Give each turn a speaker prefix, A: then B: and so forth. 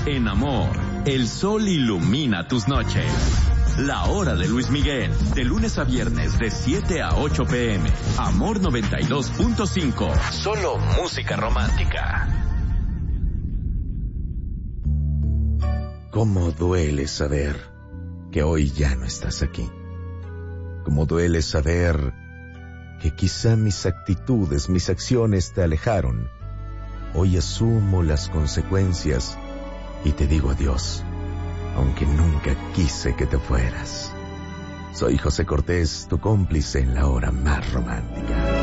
A: En Amor, el sol ilumina tus noches. La hora de Luis Miguel, de lunes a viernes de 7 a 8 p.m. Amor 92.5. Solo música romántica.
B: Cómo duele saber que hoy ya no estás aquí. Cómo duele saber que quizá mis actitudes, mis acciones te alejaron. Hoy asumo las consecuencias y te digo adiós, aunque nunca quise que te fueras. Soy José Cortés, tu cómplice en la hora más romántica.